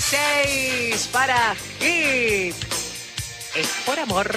16 para Hit. Es por amor.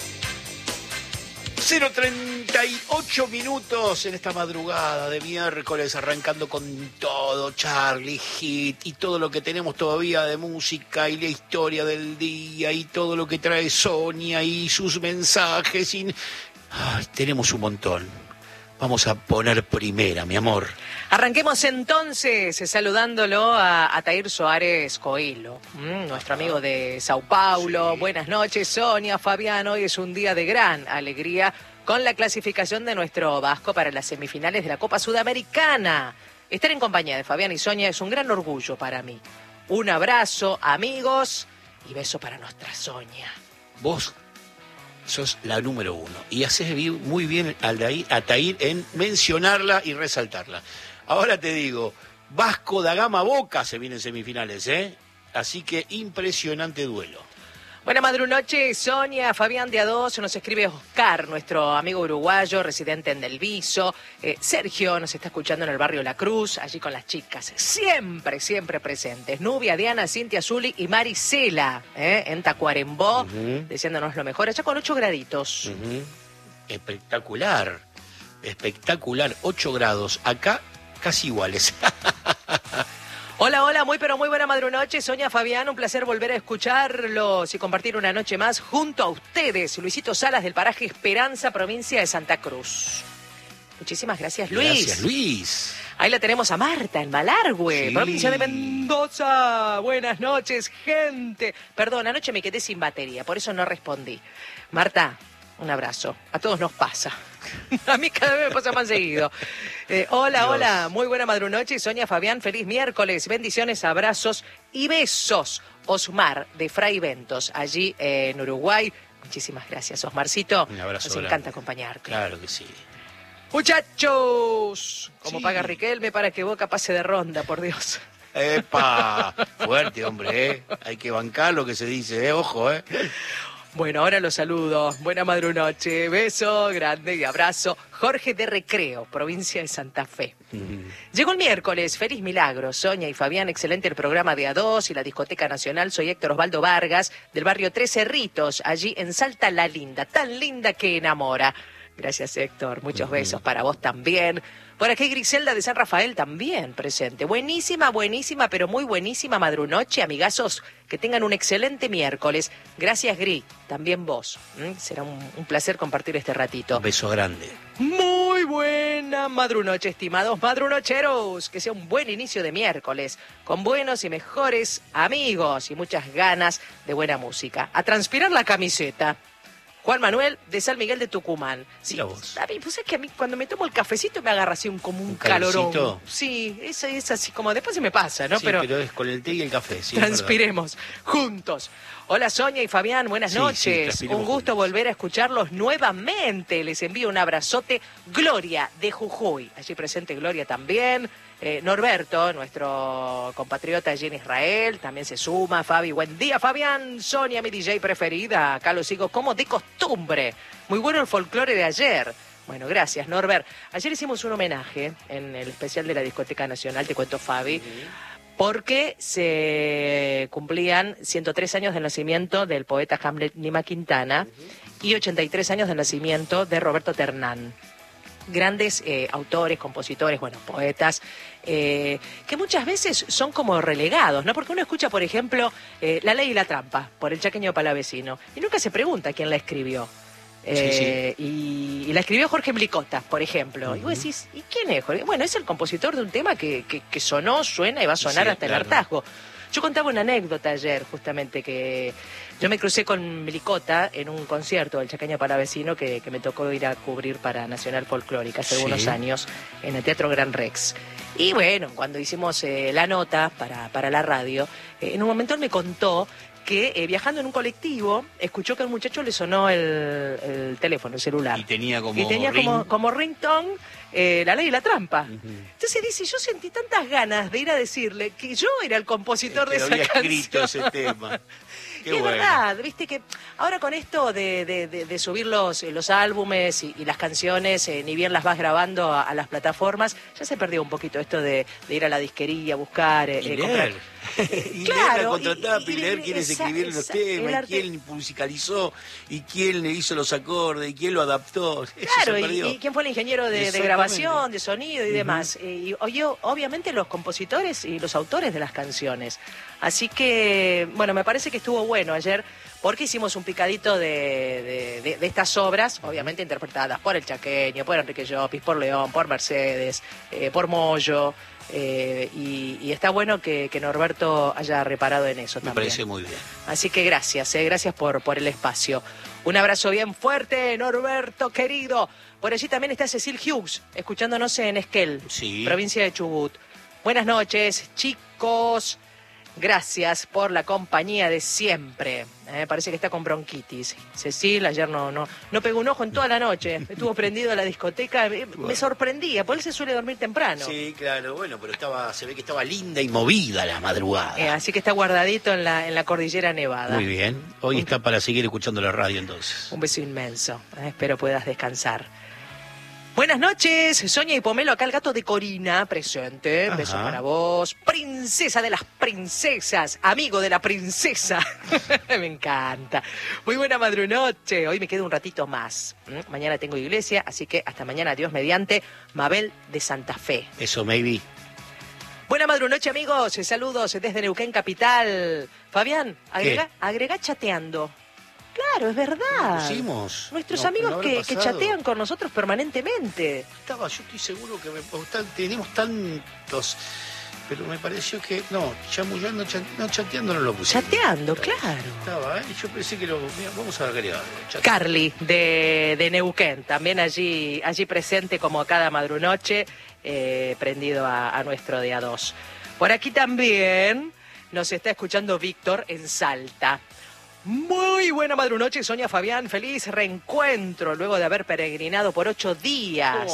0:38 minutos en esta madrugada de miércoles, arrancando con todo, Charlie, Hit y todo lo que tenemos todavía de música y la historia del día y todo lo que trae Sonia y sus mensajes. Ay, tenemos un montón. Vamos a poner primera, mi amor. Arranquemos entonces saludándolo a Atair Soares Coelho, nuestro amigo de Sao Paulo. Sí. Buenas noches, Sonia, Fabián. Hoy es un día de gran alegría con la clasificación de nuestro Vasco para las semifinales de la Copa Sudamericana. Estar en compañía de Fabián y Sonia es un gran orgullo para mí. Un abrazo, amigos, y beso para nuestra Sonia. Vos sos la número uno y haces muy bien a Tair en mencionarla y resaltarla. Ahora te digo, Vasco da Gama Boca se viene en semifinales, ¿eh? Así que impresionante duelo. Buena madrunoche, Sonia, Fabián de A2, nos escribe Oscar, nuestro amigo uruguayo, residente en Del Viso. Sergio nos está escuchando en el barrio La Cruz, allí con las chicas, siempre, siempre presentes. Nubia, Diana, Cintia Zuli y Maricela, en Tacuarembó, deseándonos lo mejor, allá con 8 graditos. Espectacular, espectacular, 8 grados, acá casi iguales. Hola, hola, muy pero muy buena madrunoche, Sonia, Fabián, un placer volver a escucharlos y compartir una noche más junto a ustedes. Luisito Salas del paraje Esperanza, provincia de Santa Cruz. Muchísimas gracias, Luis. Gracias, Luis. Ahí la tenemos a Marta en Malargüe, sí, provincia de Mendoza. Buenas noches, gente. Perdón, anoche me quedé sin batería, por eso no respondí. Marta, un abrazo. A todos nos pasa. A mí cada vez me pasa más seguido. Hola, Dios. Hola, muy buena madrunoche. Sonia, Fabián, feliz miércoles. Bendiciones, abrazos y besos. Osmar, de Fray Ventos, allí en Uruguay. Muchísimas gracias, Osmarcito. Un abrazo. Nos encanta acompañarte. Claro que sí. Muchachos, como sí. Paga Riquelme para que Boca pase de ronda, por Dios. ¡Epa! Fuerte, hombre, ¿eh? Hay que bancar lo que se dice, ¿eh? Ojo, ¿eh? Bueno, ahora los saludo. Buena madrunoche. Beso grande y abrazo. Jorge de Recreo, provincia de Santa Fe. Llegó el miércoles. Feliz milagro. Sonia y Fabián, excelente el programa de A2 y la Discoteca Nacional. Soy Héctor Osvaldo Vargas, del barrio Tres Cerritos, allí en Salta La Linda. Tan linda que enamora. Gracias, Héctor. Muchos besos para vos también. Por aquí Griselda de San Rafael también presente. Buenísima, buenísima, pero muy buenísima madrunoche, amigazos. Que tengan un excelente miércoles. Gracias, Gri. También vos. Será un placer compartir este ratito. Un beso grande. Muy buena madrunoche, estimados madrunocheros. Que sea un buen inicio de miércoles, con buenos y mejores amigos y muchas ganas de buena música. A transpirar la camiseta. Juan Manuel, de San Miguel de Tucumán. Sí, David, pues es que a mí cuando me tomo el cafecito me agarra así como un calorón. Sí, es así como después se me pasa, ¿no? Sí, pero es con el té y el café. Sí, transpiremos juntos. Hola Sonia y Fabián, buenas noches. Un gusto juntos. Volver a escucharlos nuevamente. Les envío un abrazote. Gloria de Jujuy. Allí presente Gloria también. Norberto, nuestro compatriota allí en Israel, también se suma. Fabi, buen día, Fabián. Sonia, mi DJ preferida. Acá lo sigo como de costumbre. Muy bueno el folclore de ayer. Bueno, gracias, Norbert. Ayer hicimos un homenaje en el especial de la Discoteca Nacional, te cuento, Fabi, porque se cumplían 103 años del nacimiento del poeta Hamlet Lima Quintana y 83 años del nacimiento de Roberto Ternán. Grandes autores, compositores, bueno, poetas, que muchas veces son como relegados, ¿no? Porque uno escucha, por ejemplo, La Ley y la Trampa, por el Chaqueño Palavecino, y nunca se pregunta quién la escribió. Sí. Y la escribió Jorge Mlicota, por ejemplo. Y vos decís, ¿y quién es Jorge? Bueno, es el compositor de un tema que sonó, suena y va a sonar hasta claro. El hartazgo. Yo contaba una anécdota ayer, justamente, que yo me crucé con Mlicota en un concierto del Chaqueño Palavecino que me tocó ir a cubrir para Nacional Folclórica hace algunos años en el Teatro Gran Rex. Y bueno, cuando hicimos la nota para la radio, en un momento él me contó que viajando en un colectivo escuchó que al muchacho le sonó el teléfono, el celular. Y tenía como como ringtone La Ley y la Trampa. Entonces dice, yo sentí tantas ganas de ir a decirle que yo era el compositor de esa canción. Escrito ese tema. Qué y es bueno. verdad, viste que ahora con esto de subir los álbumes y las canciones, ni bien las vas grabando a las plataformas, ya se perdió un poquito esto de ir a la disquería, buscar, comprar. Y Claro, leer la contratapa y leer quiénes escribieron los temas, arte... quién musicalizó, y quién le hizo los acordes, y quién lo adaptó. Eso claro, se perdió. y quién fue el ingeniero de grabación, de sonido y demás. Y obviamente los compositores y los autores de las canciones. Así que, bueno, me parece que estuvo bueno ayer, porque hicimos un picadito de estas obras, obviamente interpretadas por El Chaqueño, por Enrique Llopis, por León, por Mercedes, por Moyo. Y está bueno que Norberto haya reparado en eso también. Me parece muy bien. Así que gracias por el espacio. Un abrazo bien fuerte, Norberto, querido. Por allí también está Cecil Hughes, escuchándonos en Esquel, Sí. provincia de Chubut. Buenas noches, chicos. Gracias por la compañía de siempre. Parece que está con bronquitis. Cecil ayer no pegó un ojo en toda la noche. Estuvo prendido a la discoteca. Me sorprendía, porque él se suele dormir temprano. Sí, claro, bueno, pero se ve que estaba linda y movida la madrugada. Así que está guardadito en la cordillera Nevada. Muy bien. Hoy está para seguir escuchando la radio entonces. Un beso inmenso. Espero puedas descansar. Buenas noches, Sonia y Pomelo, acá el gato de Corina, presente. Beso para vos. Princesa de las princesas, amigo de la princesa. Me encanta. Muy buena madrunoche. Hoy me quedo un ratito más. Mañana tengo iglesia, así que hasta mañana, Dios mediante. Mabel de Santa Fe. Eso, maybe. Buena madrunoche, amigos. Saludos desde Neuquén Capital. Fabián, agrega chateando. Claro, es verdad. Pusimos. Nuestros amigos que chatean con nosotros permanentemente. Yo estoy seguro que tenemos tantos, pero me pareció que chamullando, chateando no lo pusimos. Chateando, claro. Estaba, yo pensé que vamos a agregarlo. Carly de Neuquén, también allí presente como cada madrunoche, prendido a nuestro día 2. Por aquí también nos está escuchando Víctor en Salta. Muy buena madrunoche, Sonia, Fabián, feliz reencuentro luego de haber peregrinado por 8 días.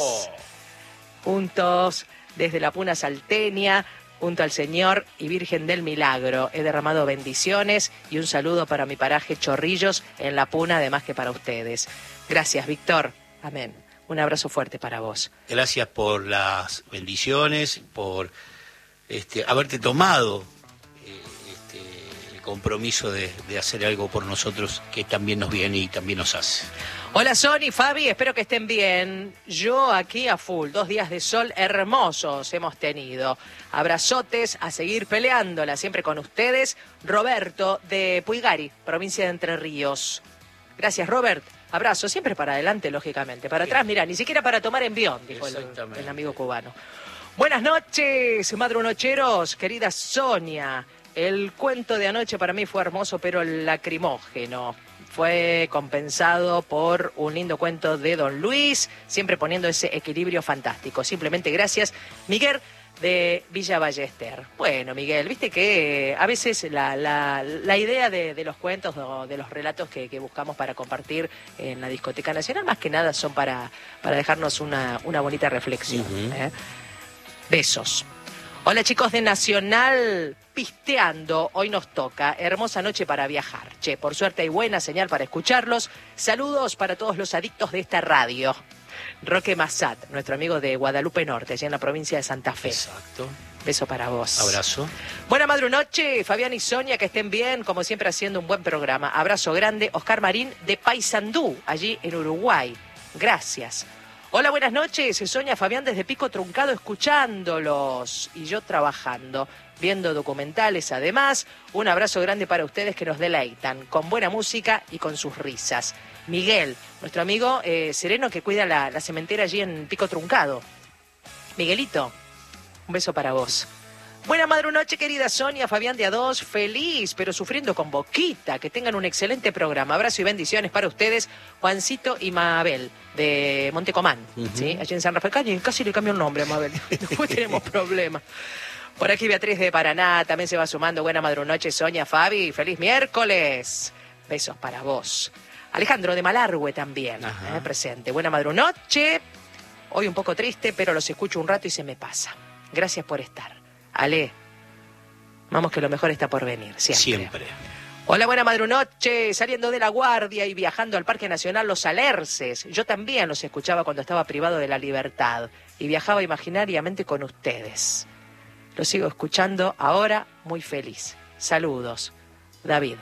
Juntos desde la Puna Salteña, junto al Señor y Virgen del Milagro. He derramado bendiciones y un saludo para mi paraje Chorrillos en la Puna, además que para ustedes. Gracias, Víctor. Amén. Un abrazo fuerte para vos. Gracias por las bendiciones, por haberte tomado compromiso de hacer algo por nosotros que también nos viene y también nos hace. Hola Sony, Fabi, espero que estén bien. Yo aquí a full, 2 días de sol hermosos hemos tenido. Abrazotes, a seguir peleándola, siempre con ustedes. Roberto de Puigari, provincia de Entre Ríos. Gracias, Robert. Abrazo, siempre para adelante, lógicamente. Para atrás, mira, ni siquiera para tomar envión, dijo el amigo cubano. Buenas noches, madrunocheros, querida Sonia. El cuento de anoche para mí fue hermoso, pero lacrimógeno. Fue compensado por un lindo cuento de Don Luis, siempre poniendo ese equilibrio fantástico. Simplemente gracias, Miguel de Villa Ballester. Bueno, Miguel, viste que a veces la idea de los cuentos, de los relatos que buscamos para compartir en la Discoteca Nacional, más que nada son para dejarnos una bonita reflexión. Besos. Hola chicos de Nacional, pisteando, hoy nos toca, hermosa noche para viajar. Por suerte hay buena señal para escucharlos. Saludos para todos los adictos de esta radio. Roque Massat, nuestro amigo de Guadalupe Norte, allá en la provincia de Santa Fe. Exacto. Beso para vos. Abrazo. Buena madrunoche, Fabián y Sonia, que estén bien, como siempre haciendo un buen programa. Abrazo grande, Oscar Marín de Paysandú, allí en Uruguay. Gracias. Hola, buenas noches. Sonia, Fabián desde Pico Truncado escuchándolos y yo trabajando, viendo documentales además. Un abrazo grande para ustedes que nos deleitan con buena música y con sus risas. Miguel, nuestro amigo sereno que cuida la cementera allí en Pico Truncado. Miguelito, un beso para vos. Buena madrunoche, querida Sonia, Fabián de A2, feliz, pero sufriendo con boquita. Que tengan un excelente programa. Abrazo y bendiciones para ustedes, Juancito y Mabel, de Montecomán, ¿sí? Allí en San Rafael. Casi le cambio el nombre a Mabel. Después tenemos problemas. Por aquí Beatriz de Paraná también se va sumando. Buena madrunoche, Sonia, Fabi. Feliz miércoles. Besos para vos. Alejandro de Malargüe también, presente. Buena madrunoche. Hoy un poco triste, pero los escucho un rato y se me pasa. Gracias por estar. Ale, vamos que lo mejor está por venir, siempre. Hola, buena madrunoche, saliendo de La Guardia y viajando al Parque Nacional Los Alerces. Yo también los escuchaba cuando estaba privado de la libertad y viajaba imaginariamente con ustedes. Los sigo escuchando ahora muy feliz. Saludos, David.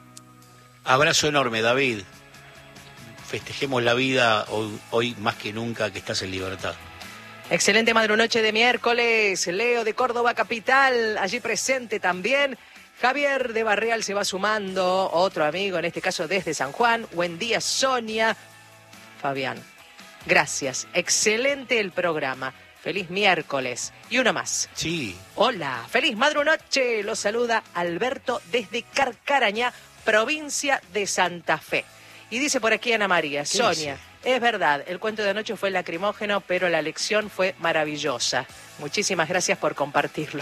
Abrazo enorme, David. Festejemos la vida hoy más que nunca que estás en libertad. Excelente madrunoche de miércoles. Leo de Córdoba Capital, allí presente también. Javier de Barreal se va sumando, otro amigo, en este caso desde San Juan. Buen día, Sonia. Fabián, gracias. Excelente el programa. Feliz miércoles. Y uno más. Sí. Hola, feliz madrunoche. Los saluda Alberto desde Carcarañá, provincia de Santa Fe. Y dice por aquí Ana María, Sonia, es verdad, el cuento de anoche fue lacrimógeno, pero la lección fue maravillosa. Muchísimas gracias por compartirlo.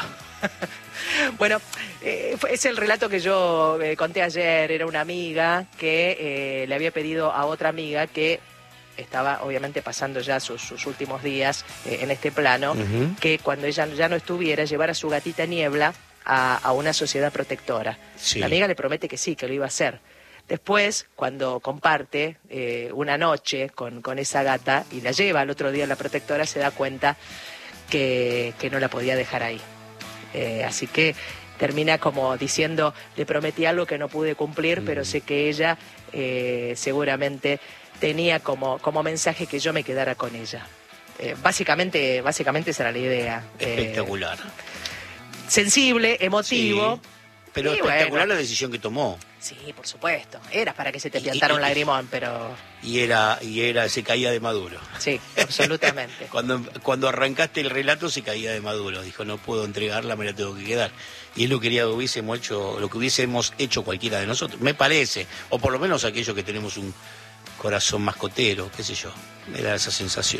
Bueno, es el relato que yo conté ayer. Era una amiga que le había pedido a otra amiga que estaba obviamente pasando ya sus últimos días en este plano, que cuando ella ya no estuviera, llevara a su gatita Niebla a una sociedad protectora. Sí. La amiga le promete que sí, que lo iba a hacer. Después, cuando comparte una noche con esa gata y la lleva al otro día a la protectora, se da cuenta que no la podía dejar ahí. Así que termina como diciendo, le prometí algo que no pude cumplir, pero sé que ella seguramente tenía como mensaje que yo me quedara con ella. Básicamente esa era la idea. Espectacular. Sensible, emotivo. Sí, pero espectacular la decisión que tomó. Sí, por supuesto. Era para que se te piantara un lagrimón, pero... Y se caía de maduro. Sí, absolutamente. Cuando arrancaste el relato se caía de maduro. Dijo, no puedo entregarla, me la tengo que quedar. Y es lo que hubiésemos hecho cualquiera de nosotros, me parece. O por lo menos aquellos que tenemos un corazón mascotero, qué sé yo. Me da esa sensación.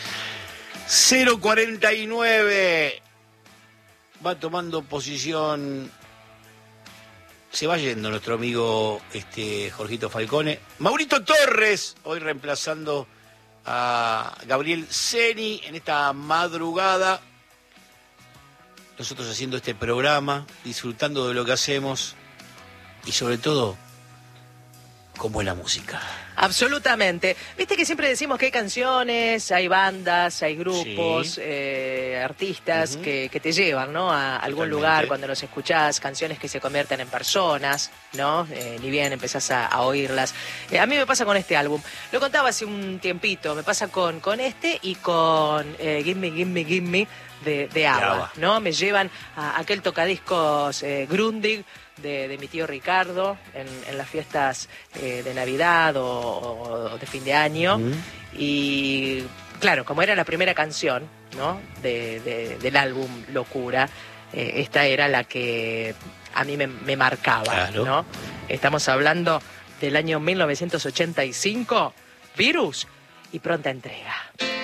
049. Va tomando posición... Se va yendo nuestro amigo Jorgito Falcone. Maurito Torres, hoy reemplazando a Gabriel Ceni en esta madrugada. Nosotros haciendo este programa, disfrutando de lo que hacemos y sobre todo con buena música. Absolutamente. Viste que siempre decimos que hay canciones, hay bandas, hay grupos, artistas que te llevan, ¿no? A algún lugar cuando los escuchás, canciones que se convierten en personas, ¿no? Ni bien empezás a oírlas. A mí me pasa con este álbum. Lo contaba hace un tiempito. Me pasa con este y con Gimme, Gimme, Gimme de ABBA, ¿no? Me llevan a aquel tocadiscos Grundig de mi tío Ricardo en las fiestas de Navidad o de fin de año. Y claro, como era la primera canción, ¿no? del álbum Locura, esta era la que a mí me marcaba, claro. ¿No? Estamos hablando del año 1985, Virus y Pronta Entrega.